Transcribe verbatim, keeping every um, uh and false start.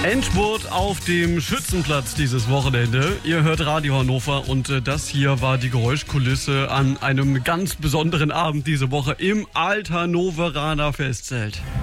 Endspurt auf dem Schützenplatz dieses Wochenende. Ihr hört Radio Hannover und äh, das hier war die Geräuschkulisse an einem ganz besonderen Abend diese Woche im Alt-Hannoveraner Festzelt.